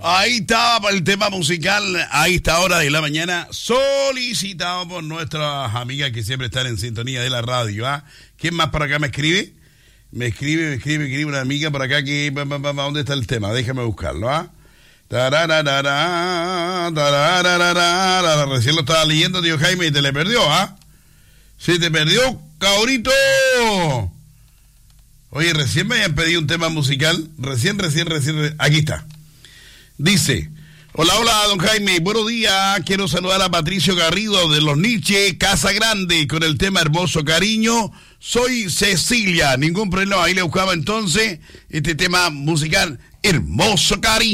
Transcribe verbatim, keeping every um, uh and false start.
Ahí estaba el tema musical a esta hora de la mañana, solicitado por nuestras amigas que siempre están en sintonía de la radio. ¿Ah? ¿Quién más por acá me escribe? Me escribe, me escribe, me escribe una amiga por acá que... ¿Dónde está el tema? Déjame buscarlo, ¿ah? Tarararara, tarararara. Recién lo estaba leyendo, tío Jaime, y te le perdió, ¿ah? Se te perdió, cabrito. Oye, recién me habían pedido un tema musical. Recién, recién, recién, recién. Aquí está. Dice, hola, hola, don Jaime, buenos días, quiero saludar a Patricio Garrido de Los Niches, Casa Grande, con el tema Hermoso Cariño. Soy Cecilia, ningún problema, ahí le buscaba entonces este tema musical, Hermoso Cariño.